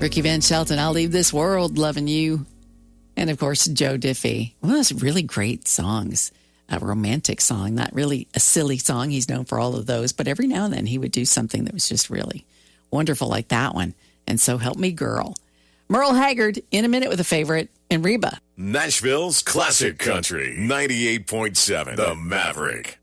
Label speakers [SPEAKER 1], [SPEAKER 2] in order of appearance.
[SPEAKER 1] Ricky Van Shelton, I'll Leave This World Loving You. And, of course, Joe Diffie. One of those really great songs. A romantic song, not really a silly song. He's known for all of those. But every now and then he would do something that was just really wonderful like that one. And So Help Me Girl. Merle Haggard in a minute with a favorite. And Reba.
[SPEAKER 2] Nashville's Classic Country, 98.7, The Maverick.